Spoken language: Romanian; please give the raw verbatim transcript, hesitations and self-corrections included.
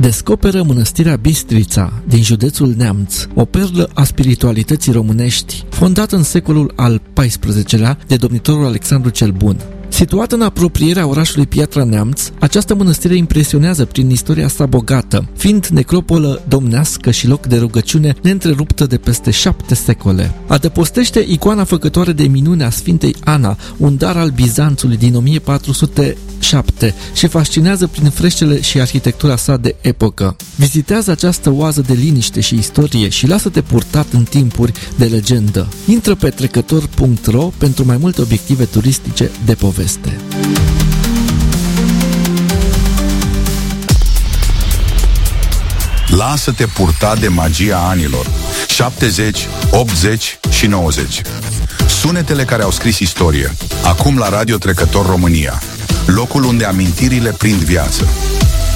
descoperă mănăstirea Bistrița din județul Neamț, o perlă a spiritualității românești, fondată în secolul al paisprezecelea de domnitorul Alexandru cel Bun. Situată în apropierea orașului Piatra Neamț, această mănăstire impresionează prin istoria sa bogată, fiind necropolă domnească și loc de rugăciune neîntreruptă de peste șapte secole. Adăpostește icoana făcătoare de minune a Sfintei Ana, un dar al Bizanțului din o mie patru sute șapte, și fascinează prin freștele și arhitectura sa de epocă. Vizitează această oază de liniște și istorie și lasă-te purtat în timpuri de legendă. Intră pe trecător punct ro pentru mai multe obiective turistice de poveste. Lasă-te purta de magia anilor șaptezeci, optzeci și nouăzeci. Sunetele care au scris istorie. Acum la Radio Trecător România, locul unde amintirile prind viață.